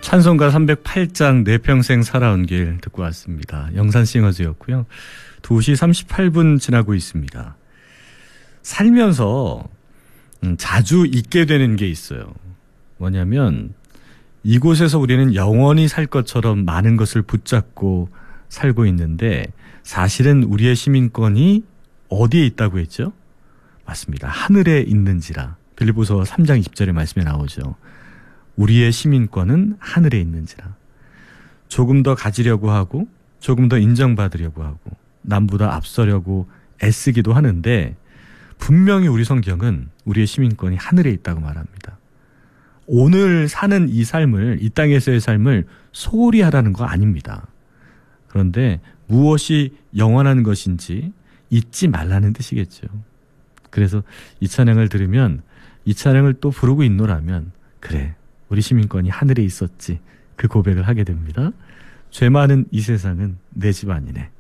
찬송가 308장 내 평생 살아온 길 듣고 왔습니다. 영산싱어즈였고요. 2시 38분 지나고 있습니다. 살면서 자주 잊게 되는 게 있어요. 뭐냐면 이곳에서 우리는 영원히 살 것처럼 많은 것을 붙잡고 살고 있는데 사실은 우리의 시민권이 어디에 있다고 했죠? 맞습니다. 하늘에 있는지라. 빌립보서 3장 20절의 말씀에 나오죠. 우리의 시민권은 하늘에 있는지라. 조금 더 가지려고 하고 조금 더 인정받으려고 하고 남보다 앞서려고 애쓰기도 하는데 분명히 우리 성경은 우리의 시민권이 하늘에 있다고 말합니다. 오늘 사는 이 삶을, 이 땅에서의 삶을 소홀히 하라는 거 아닙니다. 그런데 무엇이 영원한 것인지 잊지 말라는 뜻이겠죠. 그래서 이 찬양을 들으면 이 찬양을 또 부르고 있노라면 그래, 우리 시민권이 하늘에 있었지, 그 고백을 하게 됩니다. 죄 많은 이 세상은 내 집 아니네.